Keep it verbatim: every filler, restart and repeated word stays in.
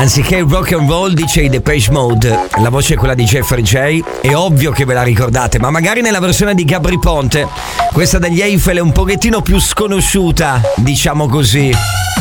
Anziché rock and roll dice i Depeche Mode, la voce è quella di Jeffrey J, è ovvio che ve la ricordate, ma magari nella versione di Gabry Ponte, questa degli Eiffel è un pochettino più sconosciuta, diciamo così.